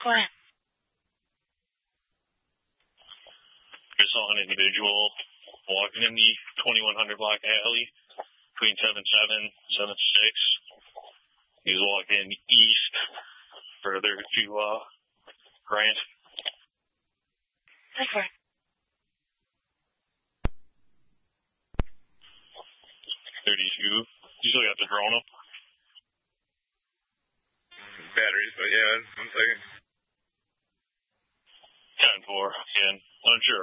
4. I saw an individual walking in the 2100 block alley between 7-7, 7-6. He was walking east further to Grant. 4. 32. You still got the drone up? Batteries, but yeah, 1 second. 10-4. Again, unsure.